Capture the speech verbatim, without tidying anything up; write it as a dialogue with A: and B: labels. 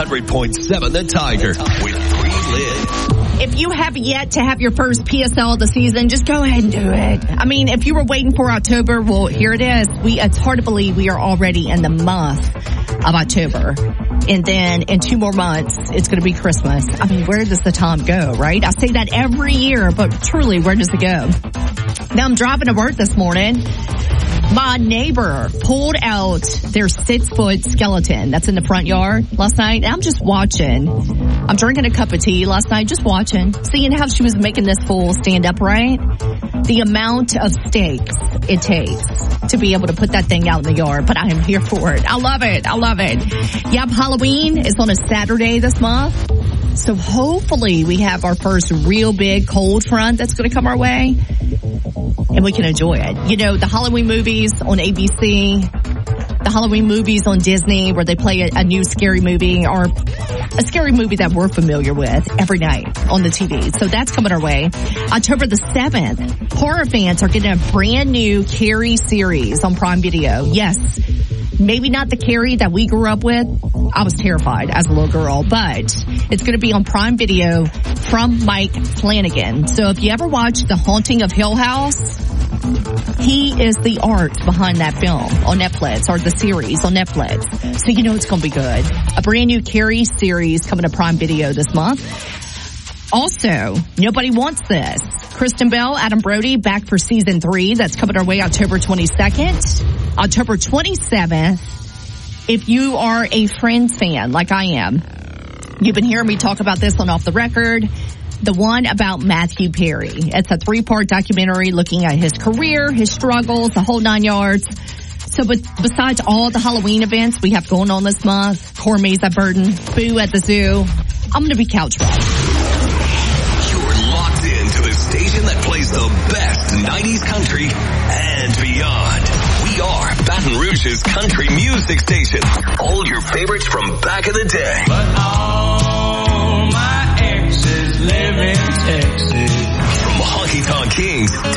A: hundred point seven The Tiger with Pre-Lid.
B: If you have yet to have your first P S L of the season, just go ahead and do it. I mean, if you were waiting for October, well, here it is. We, it's hard to believe we are already in the month of October. And then in two more months, it's going to be Christmas. I mean, where does the time go, right? I say that every year, but truly, where does it go? Now, I'm driving to work this morning. My neighbor pulled out their six-foot skeleton that's in the front yard last night. And I'm just watching. I'm drinking a cup of tea last night, just watching, seeing how she was making this fool stand upright. The amount of stakes it takes to be able to put that thing out in the yard, but I am here for it. I love it. I love it. Yep, Halloween is on a Saturday this month. So hopefully we have our first real big cold front that's going to come our way, and we can enjoy it. You know, the Halloween movies on A B C, the Halloween movies on Disney where they play a, a new scary movie, or a scary movie that we're familiar with every night on the T V. So that's coming our way. October the seventh, horror fans are getting a brand new Carrie series on Prime Video. Yes, maybe not the Carrie that we grew up with. I was terrified as a little girl, but it's going to be on Prime Video from Mike Flanagan. So if you ever watch The Haunting of Hill House, he is the art behind that film on Netflix, or the series on Netflix. So you know it's going to be good. A brand new Carrie series coming to Prime Video this month. Also, Nobody Wants This. Kristen Bell, Adam Brody back for season three. That's coming our way October twenty-second. October twenty-seventh, if you are a Friends fan like I am, you've been hearing me talk about this on Off the Record. The one about Matthew Perry. It's a three-part documentary looking at his career, his struggles, the whole nine yards. So but besides all the Halloween events we have going on this month, Core Maze at Burton, Boo at the Zoo, I'm going to be couch rock.
A: You're locked into the station that plays the best nineties country and beyond. We are Baton Rouge's country music station. All your favorites from back in the day.
C: But all my exes live in Texas.
A: From Honky Tonk Kings